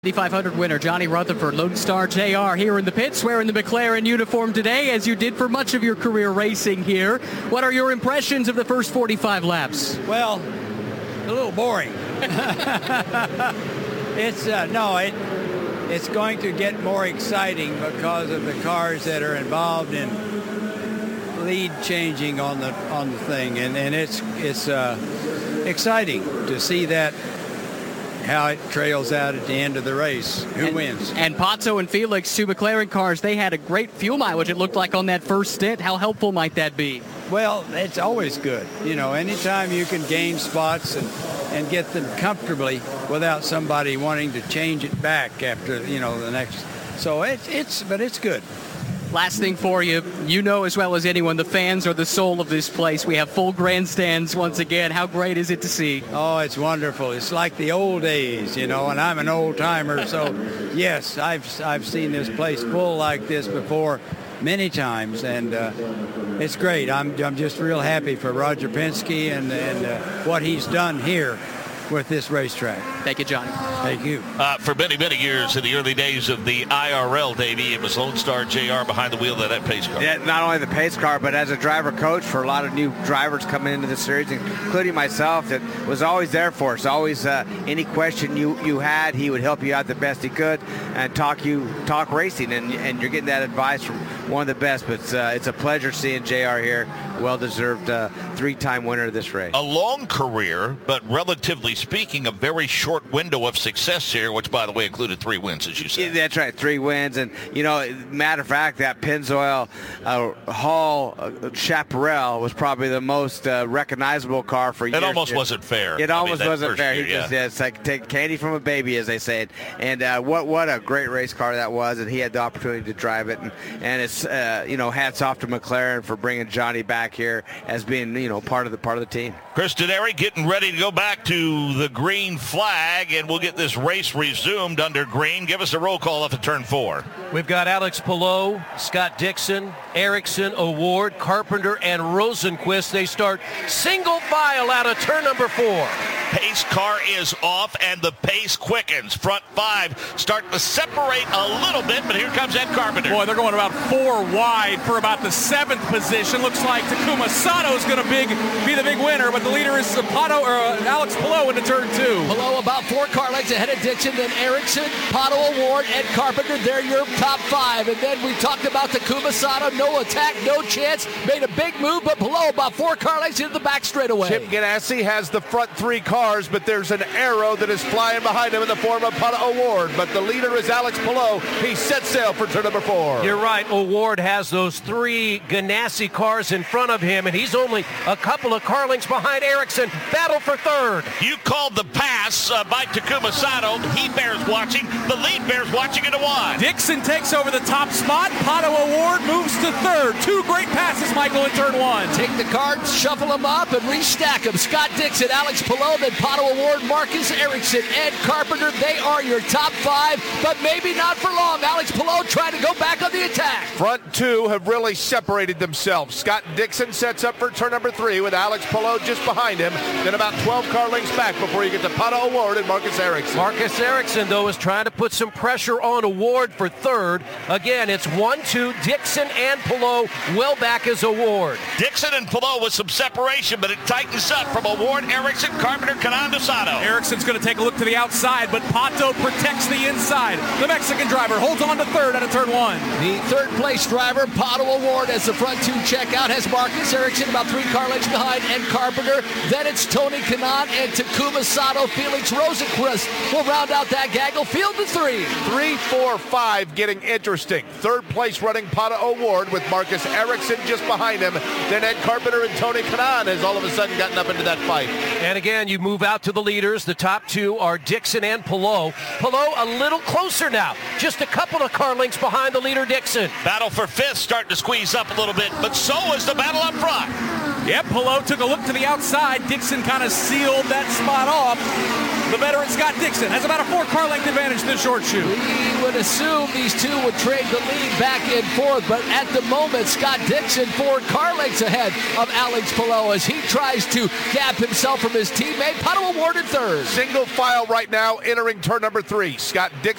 500 winner Johnny Rutherford, Lone Star JR here in the pits, wearing the McLaren uniform today, as you did for much of your career racing here. What are your impressions of the first 45 laps? Well, a little boring. It's going to get more exciting because of the cars that are involved in lead changing on the thing, and it's exciting to see that. How it trails out at the end of the race. Who wins? And Pato and Felix, two McLaren cars, they had a great fuel mileage, it looked like, on that first stint. How helpful might that be? Well, it's always good. You know, anytime you can gain spots and get them comfortably without somebody wanting to change it back after, the next. So it's good. Last thing for you, you know as well as anyone, the fans are the soul of this place. We have full grandstands once again. How great is it to see? Oh, it's wonderful. It's like the old days, and I'm an old timer. So, yes, I've seen this place full like this before many times, and it's great. I'm just real happy for Roger Penske and what he's done here with this racetrack. Thank you, Johnny. Thank you. For many, many years, in the early days of the IRL, Davey, it was Lone Star JR behind the wheel of that pace car. Yeah, not only the pace car, but as a driver coach for a lot of new drivers coming into the series, including myself, that was always there for us. Always any question you had, he would help you out the best he could and talk racing, and you're getting that advice from one of the best. But it's a pleasure seeing JR here. Well-deserved three-time winner of this race. A long career, but relatively speaking, a very short window of success here, which, by the way, included 3 wins, as you said. Yeah, that's right, 3 wins. And, matter of fact, that Pennzoil Hall Chaparral was probably the most recognizable car for years. It almost wasn't fair. It almost wasn't fair. Year, it's like take candy from a baby, as they say. And what a great race car that was, and he had the opportunity to drive it. And it's, hats off to McLaren for bringing Johnny back here as being, part of the team. Chris Denari getting ready to go back to the green flag, and we'll get this race resumed under green. Give us a roll call off of turn 4. We've got Alex Palou, Scott Dixon, Erickson, Award, Carpenter, and Rosenquist. They start single file out of turn number 4. Pace car is off, and the pace quickens. Front 5 start to separate a little bit, but here comes Ed Carpenter. Boy, they're going about 4 wide for about the 7th position. Looks like Takuma Sato is going to be the big winner, but the leader is Alex Palou into turn 2. Palou about 4 car lengths ahead of Dixon, then Erickson, Pato, Award, Ed Carpenter. They're your top 5. And then we talked about Takuma Sato. No attack, no chance. Made a big move, but Palou about 4 car lengths into the back straightaway. Chip Ganassi has the front 3 cars, but there's an arrow that is flying behind him in the form of Pato Award. But the leader is Alex Palou. He sets sail for turn number 4. You're right. Award has those 3 Ganassi cars in front of him, and he's only a couple of car lengths behind Erickson. Battle for 3rd. You called the pass by Takuma Sato. He bears watching. The lead bears watching into 1. Dixon takes over the top spot. Pato Award moves to 3rd. 2 great passes, Michael, in turn 1. Take the cards, shuffle them up, and restack them. Scott Dixon, Alex Palou, then Pato Award, Marcus Erickson, Ed Carpenter. They are your top 5, but maybe not for long. Alex Palou trying to go back on the attack. Front 2 have really separated themselves. Scott Dixon sets up for turn number 3 with Alex Palou just behind him. Then about 12 car lengths back before you get to Pato Award and Marcus Erickson. Marcus Erickson, though, is trying to put some pressure on Award for 3rd. Again, it's 1-2, Dixon and Palou well back as Award. Dixon and Palou with some separation, but it tightens up from Award, Erickson, Carpenter, Canando, Sato. Erickson's going to take a look to the outside, but Pato protects the inside. The Mexican driver holds on to 3rd out of turn 1. The 3rd place driver, Pato Award, as the front 2 check out, has Marcus Erickson about 3 car lengths behind, and Carpenter. Then it's Tony Kanaan and Takuma Sato. Felix Rosenquist will round out that gaggle. Field to 3. 3, 4, 5 getting interesting. 3rd place running Pato Award with Marcus Erickson just behind him. Then Ed Carpenter and Tony Kanaan has all of a sudden gotten up into that fight. And again, you move out to the leaders. The top 2 are Dixon and Palou. Palou a little closer now. Just a couple of car lengths behind the leader, Dixon. Battle for 5th starting to squeeze up a little bit, but so is the battle up front. Yep, Palou took a look to the outside. Dixon kind of sealed that spot off. The veteran Scott Dixon has about a 4-car length advantage to the short shoe. We would assume these two would trade the lead back and forth, but at the moment, Scott Dixon 4 car lengths ahead of Alex Palou as he tries to gap himself from his teammate. Pato O'Ward in third. Single file right now entering turn number 3. Scott Dixon